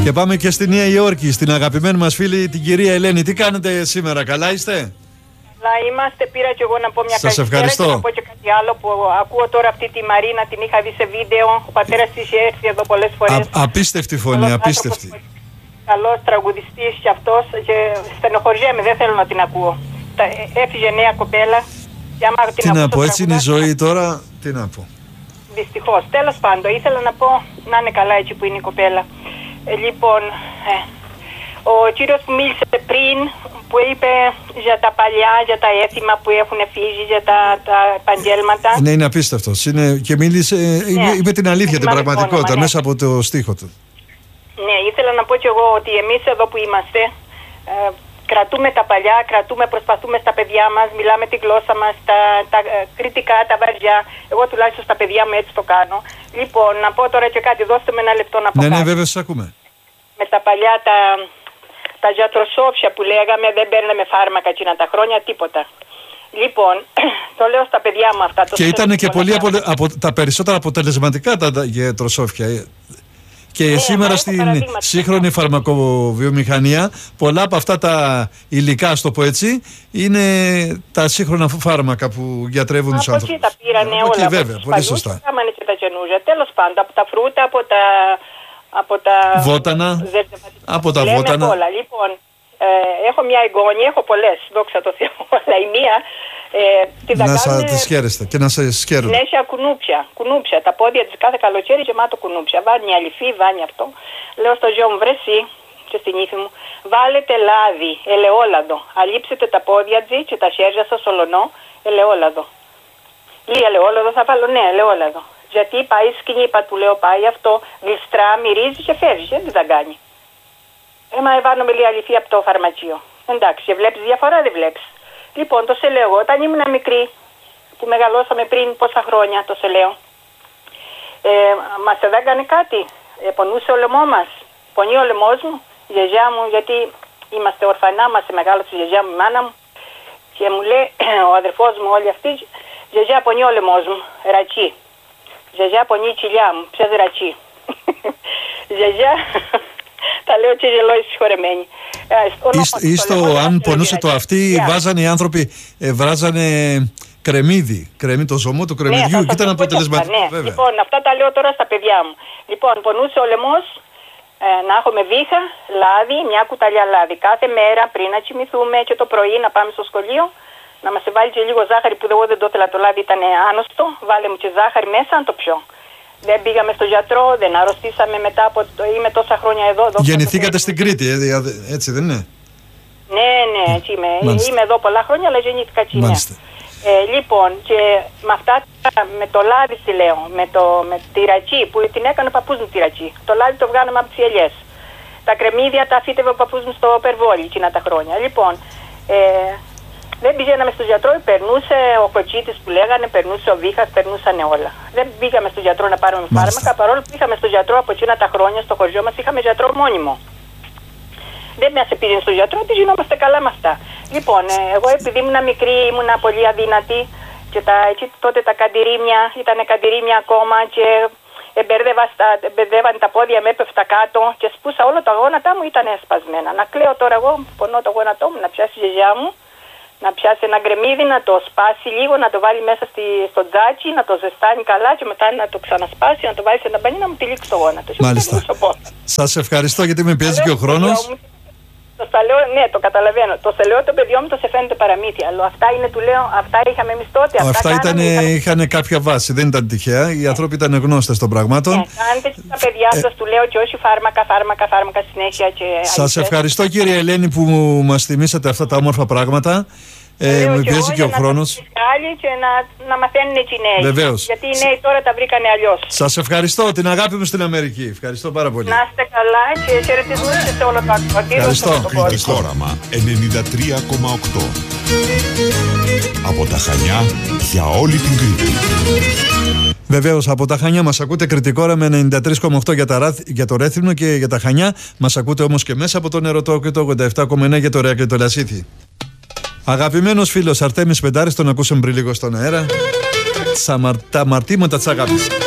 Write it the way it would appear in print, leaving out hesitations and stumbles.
Και πάμε και στη Νέα Υόρκη, στην αγαπημένη μας φίλη την κυρία Ελένη. Τι κάνετε σήμερα, καλά είστε? Να είμαστε, πήρα και εγώ να πω μια Σας ευχαριστώ. Και να πω και κάτι άλλο που ακούω τώρα αυτή τη Μαρίνα, την είχα δει σε βίντεο. Ο πατέρας της είχε έρθει εδώ πολλές φορές. Απίστευτη φωνή, απίστευτη. Καλός τραγουδιστής κι αυτός και στενοχωριέμαι, δεν θέλω να την ακούω. Έφυγε νέα κοπέλα. Και άμα τι να πω, έτσι είναι η ζωή τώρα, τι να πω. Δυστυχώς. Τέλος πάντων, ήθελα να πω να είναι καλά έτσι που είναι η κοπέλα. Λοιπόν, ο κύριος που μίλησε πριν, που είπε για τα παλιά, για τα έθιμα που έχουν φύγει, για τα επαγγέλματα. Ναι, είναι απίστευτος. Και μίλησε, είπε την αλήθεια, την πραγματικότητα, μέσα από το στίχο του. Ναι, ήθελα να πω κι εγώ ότι εμείς εδώ που είμαστε, κρατούμε τα παλιά, προσπαθούμε στα παιδιά μας, μιλάμε τη γλώσσα μας, τα κριτικά, τα βαριά. Εγώ τουλάχιστον στα παιδιά μου έτσι το κάνω. Λοιπόν, να πω τώρα και κάτι, δώστε με ένα λεπτό να πω κάτι. Ναι, βέβαια, σας ακούμε. Με τα παλιά, τα γιατροσόφια που λέγαμε, δεν παίρναμε φάρμακα εκείνα τα χρόνια, τίποτα. Λοιπόν, το λέω στα παιδιά μου αυτά. Και ήταν και πολύ από τα περισσότερα αποτελεσματικά τα γιατροσόφια. Και σήμερα στην σύγχρονη φαρμακοβιομηχανία, πολλά από αυτά τα υλικά, ας το πω έτσι, είναι τα σύγχρονα φάρμακα που γιατρεύουν τους άνθρωπους. Από εκεί τα πήρανε όλα. Εκεί, βέβαια, πολύ σωστά. Κάμανε και τα καινούργια. Τέλος πάντων, από τα φρούτα, από τα βότανα. Από τα βότανα. Όλα. Λοιπόν, έχω μια εγγόνια, έχω πολλές, δόξα τω Θεώ, αλλά η μία... να σας τις χαίρεστε και να σας χαίρουν. Νέσια κουνούπια, τα πόδια της κάθε καλοκαίρι γεμάτο κουνούπια. Βάνει αληφή, βάνει αυτό. Λέω στο γιο μου, βρε εσύ και στην ύφη μου, βάλετε λάδι, ελαιόλαδο. Αλείψετε τα πόδια της και τα χέρια σας ολονό, ελαιόλαδο. Λέει ελαιόλαδο, θα βάλω, ναι, ελαιόλαδο. Γιατί πάει σκηνήπα, του λέω, πάει αυτό, γλιστρά, μυρίζει και φεύγει, δεν θα κάνει. Μα εβάνω με λίγη αληφή από το φαρμακείο. Εντάξει, βλέπεις διαφορά, δεν βλέπεις. Λοιπόν, το σε λέω, όταν ήμουν μικρή, που μεγαλώσαμε πριν πόσα χρόνια, το σε λέω, μας έδαγκανε κάτι, πονούσε ο λαιμό μας, πονεί ο λαιμός μου, η γιαγιά μου, γιατί είμαστε ορφανά, μας μεγάλωσε η γιαγιά μου, η μάνα μου, και μου λέει ο αδερφός μου, όλοι αυτοί, γιαγιά πονεί ο λαιμός μου, ρατσί, γιαγιά πονεί η κοιλιά μου, ψες ρατσί, γιαγιά... Τα λέω και γελώ συγχωρεμένη. Αν πονούσε το αυτί, βάζανε οι άνθρωποι, βράζανε κρεμμύδι, το ζωμό του κρεμμυδιού, και ήταν αποτελεσματικό, βέβαια. Λοιπόν, αυτά τα λέω τώρα στα παιδιά μου. Λοιπόν, πονούσε ο λαιμός, να έχουμε βήχα, λάδι, μια κουταλιά λάδι. Κάθε μέρα πριν να κοιμηθούμε και το πρωί να πάμε στο σχολείο, να μας βάλει και λίγο ζάχαρη, που εγώ δεν το ήθελα, το λάδι ήταν άνοστο, βάλε μου και ζάχαρη μέσα, αν το πιω. Δεν πήγαμε στο γιατρό, δεν αρρωστήσαμε μετά από είμαι τόσα χρόνια εδώ. Γεννηθήκατε στην Κρήτη, έτσι δεν είναι? Ναι, έτσι είμαι. Είμαι εδώ πολλά χρόνια, αλλά γεννήθηκα έτσι. Λοιπόν, και με αυτά, με το λάδι τι λέω, με τη ρατσί, που την έκανε ο παππούς μου τη ρατσί. Το λάδι το βγάναμε από τις ελιές. Τα κρεμμύδια τα φύτευε ο παππούς μου στο Περβόλι εκείνα τα χρόνια. Λοιπόν, δεν πηγαίναμε στο γιατρό, περνούσε ο κοτσίτης που λέγανε, περνούσε ο βήχας, περνούσαν όλα. Δεν πήγαμε στο γιατρό να πάρουμε φάρμακα, παρόλο που είχαμε στο γιατρό από εκείνα τα χρόνια, στο χωριό μας είχαμε γιατρό μόνιμο. Δεν μας πήγαινε στο γιατρό, ότι γινόμαστε καλά με αυτά. Λοιπόν, εγώ επειδή ήμουν μικρή, ήμουν πολύ αδύνατη και τότε τα καντηρίμια, ήταν καντηρίμια ακόμα και μπερδεύαν τα πόδια, με έπεφτα κάτω και σπούσα όλα τα γόνατά μου, ήταν σπασμένα. Να κλαίω τώρα εγώ, πονώ το γόνατό μου, να πιάσει η γιαγιά μου. Να πιάσει ένα γκρεμμύδι, να το σπάσει λίγο, να το βάλει μέσα στο τζάκι, να το ζεστάνει καλά και μετά να το ξανασπάσει, να το βάλει σε ένα μπανί, να μου τυλίξει το γόνατο. Μάλιστα. Σας ευχαριστώ, γιατί με πιέζει και ο χρόνος. Ναι, το καταλαβαίνω. Το σε λέω το παιδιό μου, το σε φαίνεται παραμύθι. Αλλά αυτά είναι, του λέω, αυτά είχαμε εμείς τότε. Αυτά είχαν κάποια βάση, δεν ήταν τυχαία. Οι άνθρωποι ήταν γνώστες των πραγμάτων. Κάντε και τα παιδιά σας, του λέω, και όχι φάρμακα συνέχεια. Σας ευχαριστώ, κύριε Ελένη, που μας θυμήσατε αυτά τα όμορφα πράγματα. Με πιέζει και ο χρόνος. Και να μαθαίνουν και οι νέοι. Βεβαίως. Γιατί οι νέοι τώρα τα βρήκανε αλλιώς. Σας ευχαριστώ, την αγάπη μου στην Αμερική. Ευχαριστώ πάρα πολύ. Να είστε καλά και χαιρετισμούς σε όλο το ακροατήριο. Ευχαριστώ. Κρήτης Όραμα 93,8. Από τα Χανιά για όλη την Κρήτη. Βεβαίως, από τα Χανιά μας ακούτε Κρητικό Όραμα 93,8 για το Ρέθυμνο και για τα Χανιά. Μας ακούτε όμως και μέσα από το Νερωτό και το 87,9 για το Ρέα και το Λασίθι. Αγαπημένος φίλος Αρτέμις Πεντάρης, τον ακούσαμε πριν λίγο στον αέρα. Τα αμαρτήματα της αγάπης.